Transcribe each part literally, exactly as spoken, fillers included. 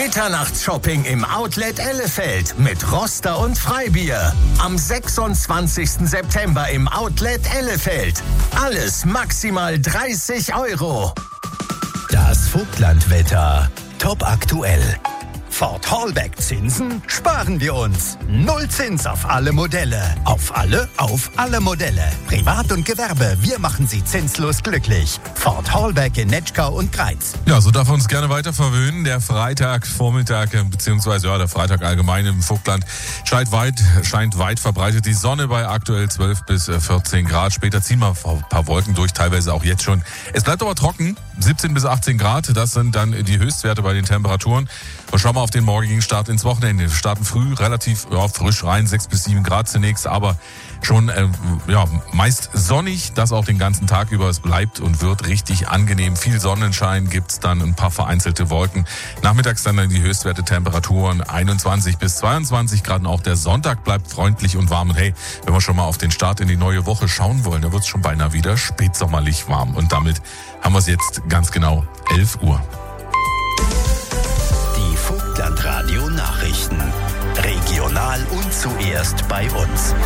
Mitternachtsshopping im Outlet Ellefeld mit Roster und Freibier. Am sechsundzwanzigsten September im Outlet Ellefeld. Alles maximal dreißig Euro. Das Vogtlandwetter. Top aktuell. Ford Hallback Zinsen sparen wir uns. Null Zins auf alle Modelle. Auf alle, auf alle Modelle. Privat und Gewerbe, wir machen Sie zinslos glücklich. Ford Hallback in Netschkau und Greiz. Ja, so darf er uns gerne weiter verwöhnen. Der Freitagvormittag, beziehungsweise ja, der Freitag allgemein im Vogtland scheint weit, scheint weit verbreitet. Die Sonne bei aktuell zwölf bis vierzehn Grad. Später ziehen wir ein paar Wolken durch, teilweise auch jetzt schon. Es bleibt aber trocken. siebzehn bis achtzehn Grad, das sind dann die Höchstwerte bei den Temperaturen. Und schauen wir auf den morgigen Start ins Wochenende. Wir starten früh relativ ja, frisch rein, sechs bis sieben Grad zunächst, aber schon äh, ja, meist sonnig, das auch den ganzen Tag über. Es bleibt und wird richtig angenehm. Viel Sonnenschein, gibt's dann ein paar vereinzelte Wolken. Nachmittags dann die Höchstwerte Temperaturen einundzwanzig bis zweiundzwanzig Grad. Und auch der Sonntag bleibt freundlich und warm. Und hey, wenn wir schon mal auf den Start in die neue Woche schauen wollen, dann wird's schon beinahe wieder spätsommerlich warm. Und damit haben wir es jetzt ganz genau elf Uhr. Die Vogtlandradio Nachrichten. Regional und zuerst bei uns.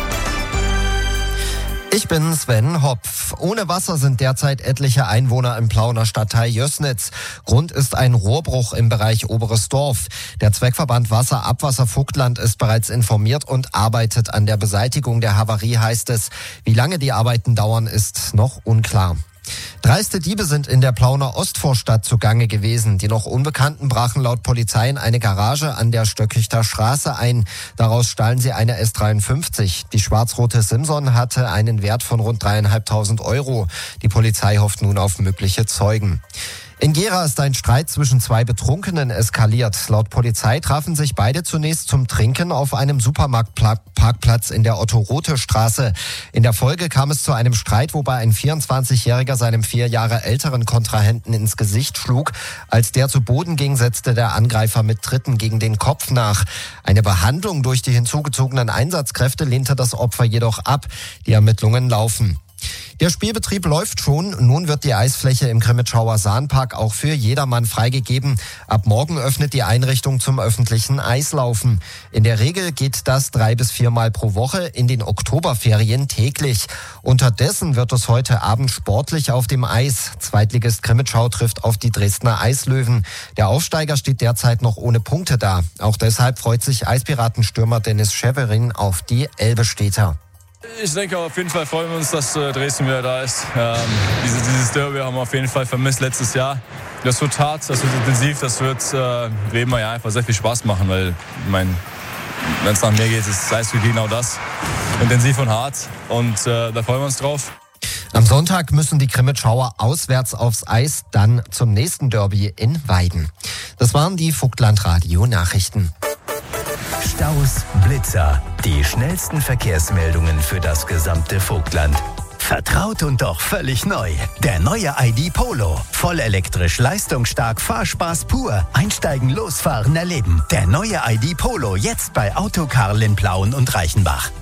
Ich bin Sven Hopf. Ohne Wasser sind derzeit etliche Einwohner im Plauener Stadtteil Jößnitz. Grund ist ein Rohrbruch im Bereich Oberes Dorf. Der Zweckverband Wasser Abwasser Vogtland ist bereits informiert und arbeitet an der Beseitigung der Havarie, heißt es. Wie lange die Arbeiten dauern, ist noch unklar. Dreiste Diebe sind in der Plauener Ostvorstadt zugange gewesen. Die noch Unbekannten brachen laut Polizei in eine Garage an der Stöckichter Straße ein. Daraus stahlen sie eine S dreiundfünfzig. Die schwarz-rote Simson hatte einen Wert von rund dreieinhalbtausend Euro. Die Polizei hofft nun auf mögliche Zeugen. In Gera ist ein Streit zwischen zwei Betrunkenen eskaliert. Laut Polizei trafen sich beide zunächst zum Trinken auf einem Supermarktparkplatz in der Otto-Rothe-Straße. In der Folge kam es zu einem Streit, wobei ein vierundzwanzigjähriger seinem vier Jahre älteren Kontrahenten ins Gesicht schlug. Als der zu Boden ging, setzte der Angreifer mit Tritten gegen den Kopf nach. Eine Behandlung durch die hinzugezogenen Einsatzkräfte lehnte das Opfer jedoch ab. Die Ermittlungen laufen. Der Spielbetrieb läuft schon. Nun wird die Eisfläche im Grimmitschauer Sahnpark auch für jedermann freigegeben. Ab morgen öffnet die Einrichtung zum öffentlichen Eislaufen. In der Regel geht das drei bis viermal pro Woche, in den Oktoberferien täglich. Unterdessen wird es heute Abend sportlich auf dem Eis. Zweitligist Grimmitschau trifft auf die Dresdner Eislöwen. Der Aufsteiger steht derzeit noch ohne Punkte da. Auch deshalb freut sich Eispiratenstürmer Dennis Scheverin auf die Elbestädter. Ich denke, auf jeden Fall freuen wir uns, dass äh, Dresden wieder da ist. Ähm, dieses, dieses Derby haben wir auf jeden Fall vermisst letztes Jahr. Das wird hart, das wird intensiv, das wird äh, Bremen ja einfach sehr viel Spaß machen, weil, ich meine, wenn es nach mir geht, ist Eishockey genau das. Intensiv und hart und äh, da freuen wir uns drauf. Am Sonntag müssen die Grimmitschauer auswärts aufs Eis, dann zum nächsten Derby in Weiden. Das waren die Vogtlandradio-Nachrichten. Staus, Blitzer, die schnellsten Verkehrsmeldungen für das gesamte Vogtland. Vertraut und doch völlig neu. Der neue I D Polo. Voll elektrisch, leistungsstark, Fahrspaß pur. Einsteigen, losfahren, erleben. Der neue I D Polo, jetzt bei Autokarl in Plauen und Reichenbach.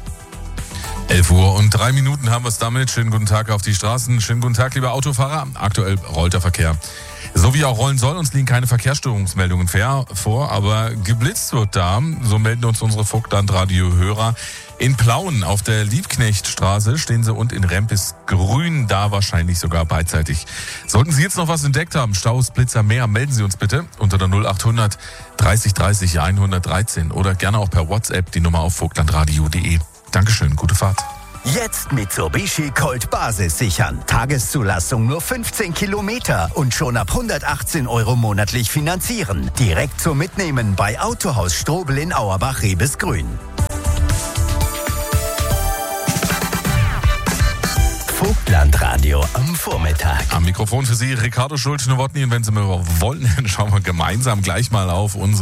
elf Uhr und drei Minuten haben wir es damit. Schönen guten Tag auf die Straßen. Schönen guten Tag, liebe Autofahrer. Aktuell rollt der Verkehr. So wie auch rollen soll, uns liegen keine Verkehrsstörungsmeldungen vor, aber geblitzt wird da. So melden uns unsere Vogtlandradio-Hörer. In Plauen auf der Liebknechtstraße stehen sie und in Rempis grün, da wahrscheinlich sogar beidseitig. Sollten Sie jetzt noch was entdeckt haben, Staus, Blitzer, mehr, melden Sie uns bitte unter der null achthundert dreißig dreißig hundertdreizehn oder gerne auch per WhatsApp die Nummer auf vogtlandradio punkt de. Dankeschön, gute Fahrt. Jetzt Mitsubishi Colt Basis sichern. Tageszulassung nur fünfzehn Kilometer und schon ab hundertachtzehn Euro monatlich finanzieren. Direkt zum Mitnehmen bei Autohaus Strobel in Auerbach-Rebesgrün. Vogtlandradio am Vormittag. Am Mikrofon für Sie Ricardo Schulz-Nowotny. Und wenn Sie mir wollen, dann schauen wir gemeinsam gleich mal auf unsere